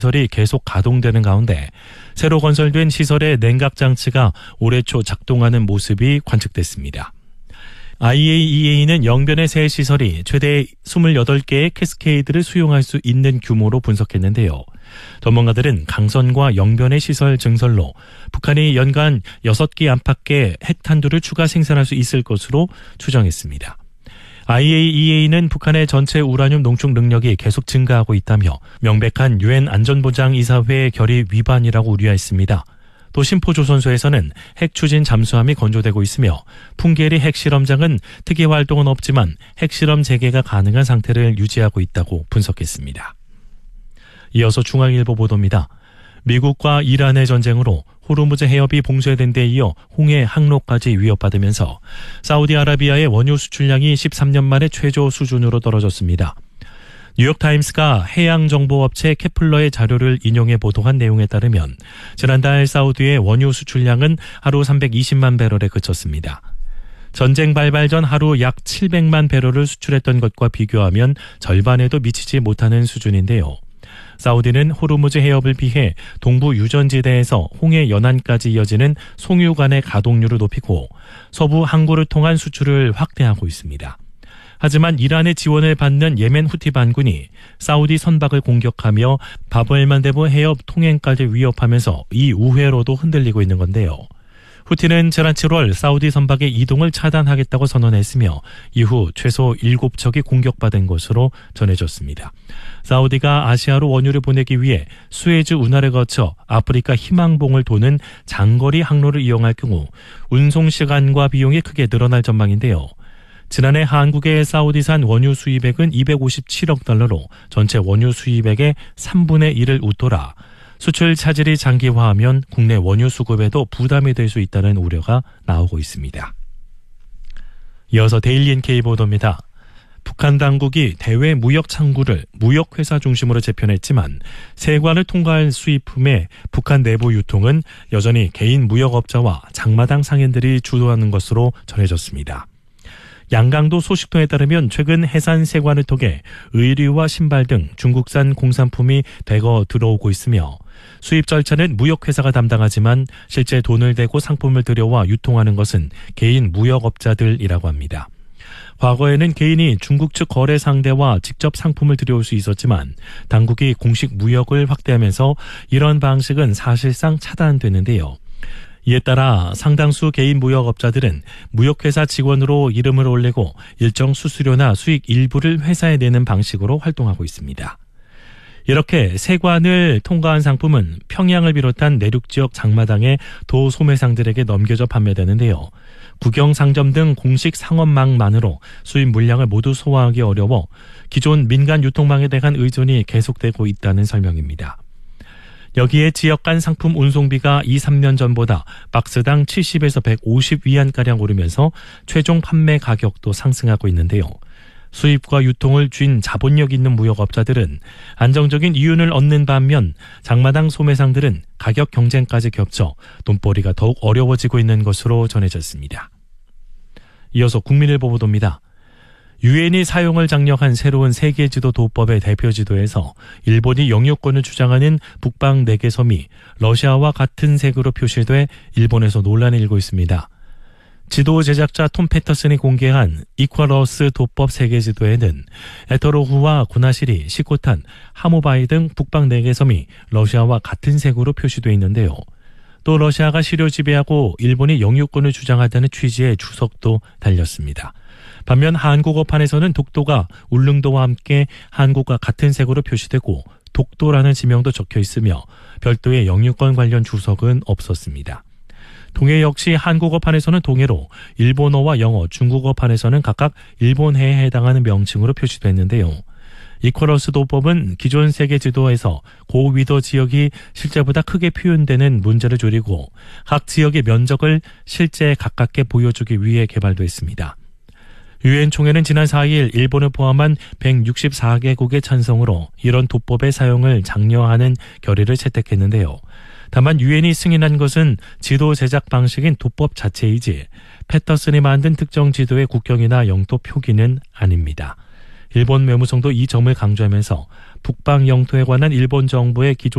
시설이 계속 가동되는 가운데 새로 건설된 시설의 냉각 장치가 올해 초 작동하는 모습이 관측됐습니다. IAEA는 영변의 새 시설이 최대 28개의 캐스케이드를 수용할 수 있는 규모로 분석했는데요. 전문가들은 강선과 영변의 시설 증설로 북한이 연간 6기 안팎의 핵탄두를 추가 생산할 수 있을 것으로 추정했습니다. IAEA는 북한의 전체 우라늄 농축 능력이 계속 증가하고 있다며 명백한 유엔 안전보장이사회 결의 위반이라고 우려했습니다. 또 심포조선소에서는 핵 추진 잠수함이 건조되고 있으며 풍계리 핵실험장은 특이 활동은 없지만 핵실험 재개가 가능한 상태를 유지하고 있다고 분석했습니다. 이어서 중앙일보 보도입니다. 미국과 이란의 전쟁으로 호르무즈 해협이 봉쇄된 데 이어 홍해 항로까지 위협받으면서 사우디아라비아의 원유 수출량이 13년 만에 최저 수준으로 떨어졌습니다. 뉴욕타임스가 해양정보업체 케플러의 자료를 인용해 보도한 내용에 따르면 지난달 사우디의 원유 수출량은 하루 320만 배럴에 그쳤습니다. 전쟁 발발 전 하루 약 700만 배럴을 수출했던 것과 비교하면 절반에도 미치지 못하는 수준인데요. 사우디는 호르무즈 해협을 피해 동부 유전지대에서 홍해 연안까지 이어지는 송유관의 가동률을 높이고 서부 항구를 통한 수출을 확대하고 있습니다. 하지만 이란의 지원을 받는 예멘 후티 반군이 사우디 선박을 공격하며 바브엘만데브 해협 통행까지 위협하면서 이 우회로도 흔들리고 있는 건데요. 후티는 지난 7월 사우디 선박의 이동을 차단하겠다고 선언했으며 이후 최소 7척이 공격받은 것으로 전해졌습니다. 사우디가 아시아로 원유를 보내기 위해 수에즈 운하를 거쳐 아프리카 희망봉을 도는 장거리 항로를 이용할 경우 운송 시간과 비용이 크게 늘어날 전망인데요. 지난해 한국의 사우디산 원유 수입액은 257억 달러로 전체 원유 수입액의 3분의 1을 웃돌아 수출 차질이 장기화하면 국내 원유 수급에도 부담이 될 수 있다는 우려가 나오고 있습니다. 이어서 데일리 NK 보도입니다. 북한 당국이 대외 무역 창구를 무역회사 중심으로 재편했지만 세관을 통과할 수입품의 북한 내부 유통은 여전히 개인 무역업자와 장마당 상인들이 주도하는 것으로 전해졌습니다. 양강도 소식통에 따르면 최근 해산 세관을 통해 의류와 신발 등 중국산 공산품이 대거 들어오고 있으며 수입 절차는 무역회사가 담당하지만 실제 돈을 대고 상품을 들여와 유통하는 것은 개인 무역업자들이라고 합니다. 과거에는 개인이 중국 측 거래 상대와 직접 상품을 들여올 수 있었지만 당국이 공식 무역을 확대하면서 이런 방식은 사실상 차단됐는데요. 이에 따라 상당수 개인 무역업자들은 무역회사 직원으로 이름을 올리고 일정 수수료나 수익 일부를 회사에 내는 방식으로 활동하고 있습니다. 이렇게 세관을 통과한 상품은 평양을 비롯한 내륙지역 장마당의 도소매상들에게 넘겨져 판매되는데요. 국영상점 등 공식 상업망만으로 수입 물량을 모두 소화하기 어려워 기존 민간 유통망에 대한 의존이 계속되고 있다는 설명입니다. 여기에 지역 간 상품 운송비가 2-3년 전보다 박스당 70에서 150위안가량 오르면서 최종 판매 가격도 상승하고 있는데요. 수입과 유통을 쥔 자본력 있는 무역업자들은 안정적인 이윤을 얻는 반면 장마당 소매상들은 가격 경쟁까지 겹쳐 돈벌이가 더욱 어려워지고 있는 것으로 전해졌습니다. 이어서 국민일보 보도입니다. 유엔이 사용을 장려한 새로운 세계지도 도법의 대표 지도에서 일본이 영유권을 주장하는 북방 4개 섬이 러시아와 같은 색으로 표시돼 일본에서 논란이 일고 있습니다. 지도 제작자 톰 패터슨이 공개한 이퀄러스 도법 세계지도에는 에터로후와 구나시리, 시코탄, 하모바이 등 북방 4개 섬이 러시아와 같은 색으로 표시되어 있는데요. 또 러시아가 시료 지배하고 일본이 영유권을 주장하다는 취지의 주석도 달렸습니다. 반면 한국어판에서는 독도가 울릉도와 함께 한국과 같은 색으로 표시되고 독도라는 지명도 적혀 있으며 별도의 영유권 관련 주석은 없었습니다. 동해 역시 한국어판에서는 동해로, 일본어와 영어, 중국어판에서는 각각 일본해에 해당하는 명칭으로 표시됐는데요. 이퀄러스 도법은 기존 세계 지도에서 고위도 지역이 실제보다 크게 표현되는 문제를 줄이고 각 지역의 면적을 실제 가깝게 보여주기 위해 개발됐습니다. 유엔 총회는 지난 4일 일본을 포함한 164개국의 찬성으로 이런 도법의 사용을 장려하는 결의를 채택했는데요. 다만 유엔이 승인한 것은 지도 제작 방식인 도법 자체이지 패터슨이 만든 특정 지도의 국경이나 영토 표기는 아닙니다. 일본 외무성도 이 점을 강조하면서 북방 영토에 관한 일본 정부의 기존